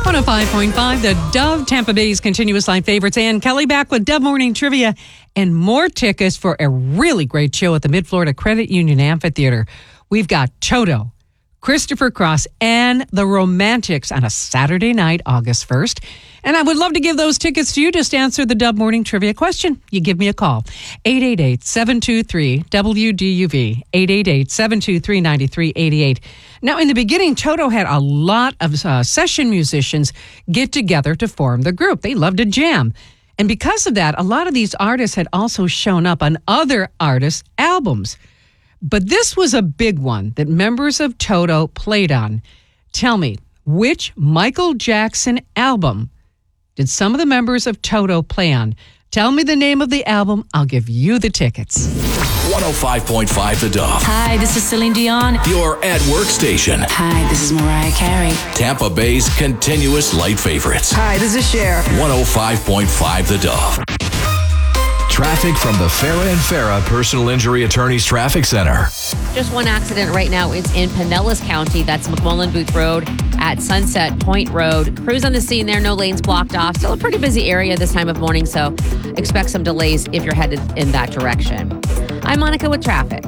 105.5, the Dove, Tampa Bay's continuous line favorites. And Kelly back with Dove Morning Trivia and more tickets for a really great show at the Mid-Florida Credit Union Amphitheater. We've got Toto, Christopher Cross, and the Romantics on a Saturday night, August 1st. And I would love to give those tickets to you. Just answer the Dove Morning Trivia question. You give me a call. 888-723-WDUV. 888-723-9388. Now, in the beginning, Toto had a lot of session musicians get together to form the group. They loved to jam. And because of that, a lot of these artists had also shown up on other artists' albums. But this was a big one that members of Toto played on. Tell me, which Michael Jackson album did some of the members of Toto play on? Tell me the name of the album. I'll give you the tickets. 105.5 The Dove. Hi, this is Celine Dion. Your at work station. Hi, this is Mariah Carey. Tampa Bay's continuous light favorites. Hi, this is Cher. 105.5 The Dove. Traffic from the Farah and Farah Personal Injury Attorneys Traffic Center. Just one accident right now. It's in Pinellas County. That's McMullen Booth Road at Sunset Point Road. Crews on the scene there, no lanes blocked off. Still a pretty busy area this time of morning, so expect some delays if you're headed in that direction. I'm Monica with traffic.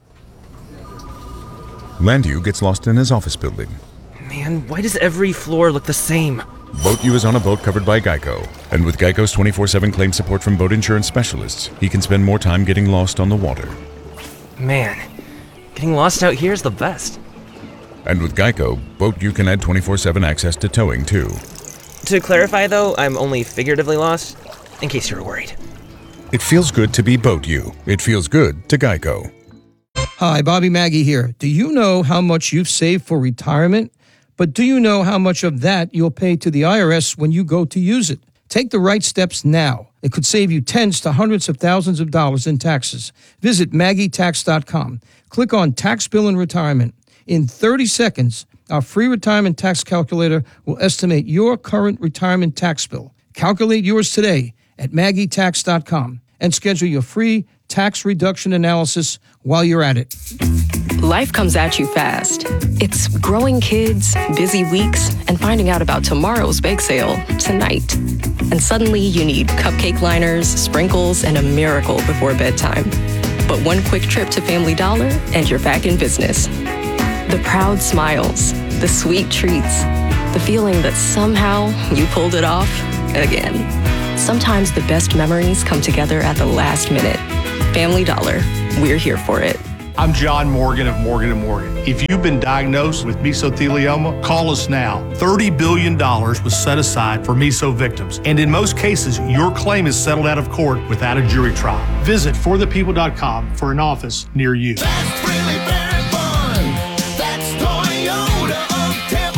Landu gets lost in his office building. Man, why does every floor look the same? Boat U is on a boat covered by Geico. And with Geico's 24/7 claim support from boat insurance specialists, he can spend more time getting lost on the water. Man, getting lost out here is the best. And with Geico, Boat U can add 24/7 access to towing, too. To clarify, though, I'm only figuratively lost, in case you were worried. It feels good to be Boat U. It feels good to Geico. Hi, Bobby Maggie here. Do you know how much you've saved for retirement? But do you know how much of that you'll pay to the IRS when you go to use it? Take the right steps now. It could save you tens to hundreds of thousands of dollars in taxes. Visit MaggieTax.com. Click on Tax Bill and Retirement. In 30 seconds, our free retirement tax calculator will estimate your current retirement tax bill. Calculate yours today at MaggieTax.com and schedule your free tax reduction analysis while you're at it. Life comes at you fast. It's growing kids, busy weeks, and finding out about tomorrow's bake sale tonight. And suddenly you need cupcake liners, sprinkles, and a miracle before bedtime. But one quick trip to Family Dollar and you're back in business. The proud smiles, the sweet treats, the feeling that somehow you pulled it off again. Sometimes the best memories come together at the last minute. Family Dollar, we're here for it. I'm John Morgan of Morgan & Morgan. If you've been diagnosed with mesothelioma, call us now. $30 billion was set aside for meso victims. And in most cases, your claim is settled out of court without a jury trial. Visit forthepeople.com for an office near you. That's really very fun. That's Toyota of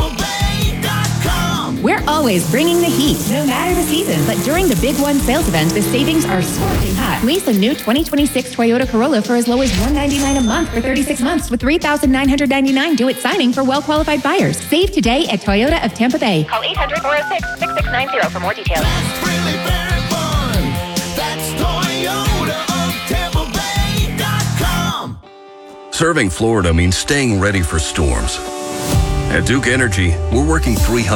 TampaBay.com. We're always bringing the heat, no matter the season. But during the Big One sales event, the savings are scorching hot. Lease a new 2026 Toyota Corolla for as low as $199 a month for 36 months with $3,999 due at signing for well-qualified buyers. Save today at Toyota of Tampa Bay. Call 800-406-6690 for more details. That's really very fun. That's Toyota of TampaBay.com. Serving Florida means staying ready for storms. At Duke Energy, we're working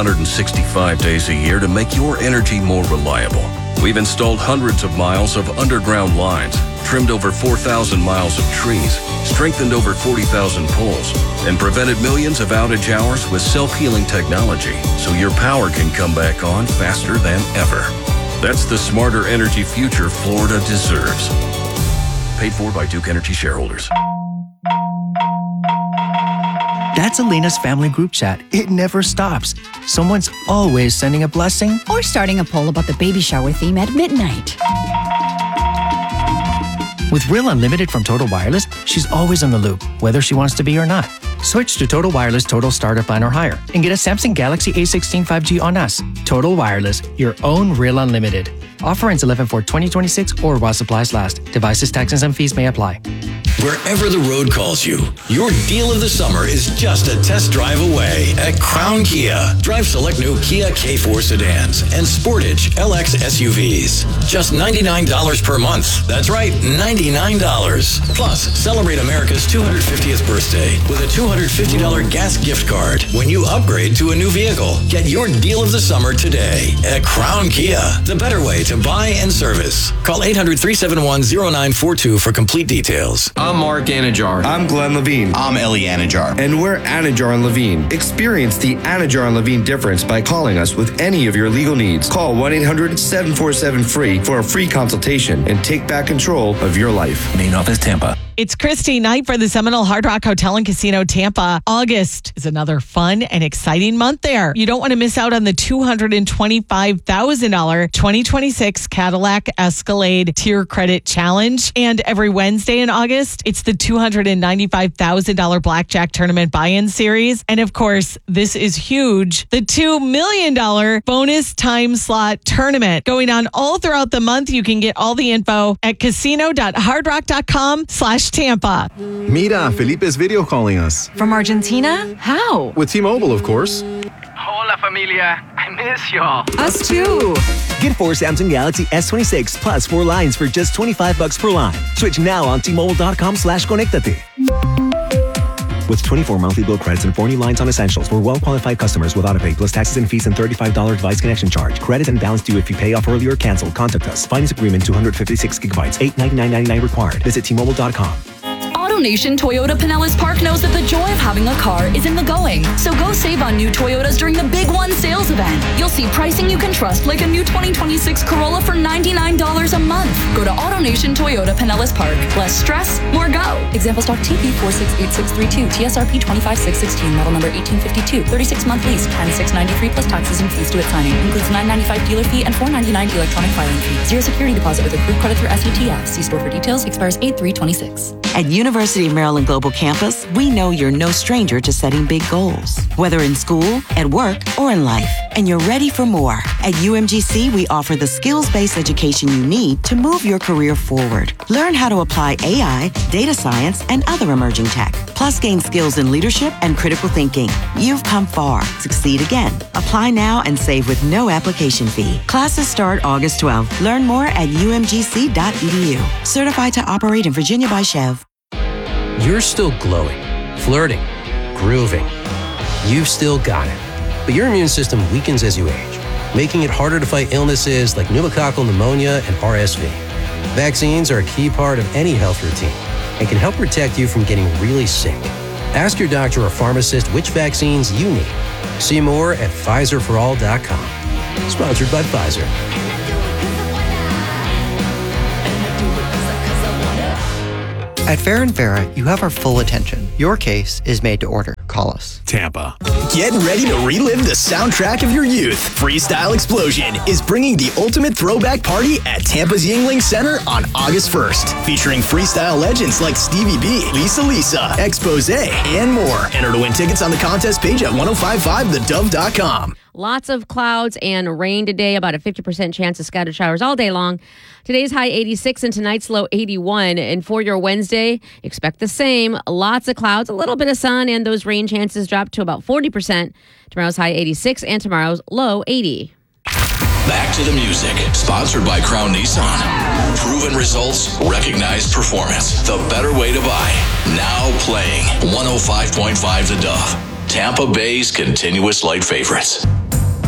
365 days a year to make your energy more reliable. We've installed hundreds of miles of underground lines, trimmed over 4,000 miles of trees, strengthened over 40,000 poles, and prevented millions of outage hours with self-healing technology so your power can come back on faster than ever. That's the smarter energy future Florida deserves. Paid for by Duke Energy shareholders. That's Elena's family group chat. It never stops. Someone's always sending a blessing or starting a poll about the baby shower theme at midnight. With Real Unlimited from Total Wireless, she's always in the loop, whether she wants to be or not. Switch to Total Wireless Total Starter Plan or higher and get a Samsung Galaxy A16 5G on us. Total Wireless, your own Real Unlimited. Offer ends 11/4/2026 or while supplies last. Devices, taxes, and fees may apply. Wherever the road calls you, your deal of the summer is just a test drive away at Crown Kia. Drive select new Kia K4 sedans and Sportage LX SUVs. Just $99 per month. That's right, $99. Plus, celebrate America's 250th birthday with a $250 gas gift card when you upgrade to a new vehicle. Get your deal of the summer today at Crown Kia, the better way to buy and service. Call 800-371-0942 for complete details. I'm Mark Anajar. I'm Glenn Levine. I'm Ellie Anajar. And we're Anajar and Levine. Experience the Anajar and Levine difference by calling us with any of your legal needs. Call 1-800-747-FREE for a free consultation and take back control of your life. Main office, Tampa. It's Christy night for the Seminole Hard Rock Hotel and Casino Tampa. August is another fun and exciting month there. You don't want to miss out on the $225,000 2026 Cadillac Escalade Tier Credit Challenge. And every Wednesday in August, it's the $295,000 Blackjack Tournament Buy-In Series. And of course, this is huge, the $2 million bonus time slot tournament going on all throughout the month. You can get all the info at casino.hardrock.com/Tampa. Mira, Felipe's video calling us. From Argentina? How? With T-Mobile, of course. Hola, familia. I miss y'all. Us too. Get 4 Samsung Galaxy S26 plus 4 lines for just $25 per line. Switch now on T-Mobile.com/Conectate. With 24 monthly bill credits and 4 new lines on essentials for well-qualified customers with autopay plus taxes and fees and $35 device connection charge. Credit and balance due if you pay off early or cancel. Contact us. Finance agreement 256 gigabytes. $899.99 required. Visit T-Mobile.com. AutoNation Toyota Pinellas Park knows that the joy of having a car is in the going. So go save on new Toyotas during the Big One sales event. You'll see pricing you can trust, like a new 2026 Corolla for $99 a month. Go to AutoNation Toyota Pinellas Park. Less stress, more go. Example stock TP468632, TSRP 25616, model number 1852, 36-month lease, $26.93 plus taxes and fees due at signing. Includes $9.95 dealer fee and $4.99 electronic filing fee. 0 security deposit with accrued credit through SETF. See store for details. Expires 8/3/26. At University of Maryland Global Campus, we know you're no stranger to setting big goals, whether in school, at work, or in life, and you're ready for more. At UMGC, we offer the skills-based education you need to move your career forward. Learn how to apply AI, data science, and other emerging tech, plus gain skills in leadership and critical thinking. You've come far. Succeed again. Apply now and save with no application fee. Classes start August 12th. Learn more at umgc.edu. Certified to operate in Virginia by Chev. You're still glowing, flirting, grooving. You've still got it. But your immune system weakens as you age, making it harder to fight illnesses like pneumococcal pneumonia and RSV. Vaccines are a key part of any health routine and can help protect you from getting really sick. Ask your doctor or pharmacist which vaccines you need. See more at PfizerForAll.com. Sponsored by Pfizer. At Farrah & Farrah, you have our full attention. Your case is made to order. Call us. Tampa. Get ready to relive the soundtrack of your youth. Freestyle Explosion is bringing the ultimate throwback party at Tampa's Yuengling Center on August 1st. Featuring freestyle legends like Stevie B, Lisa, Expose, and more. Enter to win tickets on the contest page at 1055thedove.com. Lots of clouds and rain today, about a 50% chance of scattered showers all day long. Today's high 86 and tonight's low 81. And for your Wednesday, expect the same. Lots of clouds, a little bit of sun, and those rain chances drop to about 40%. Tomorrow's high 86 and tomorrow's low 80. Back to the music. Sponsored by Crown Nissan. Proven results, recognized performance. The better way to buy. Now playing 105.5 The Dove. Tampa Bay's continuous light favorites.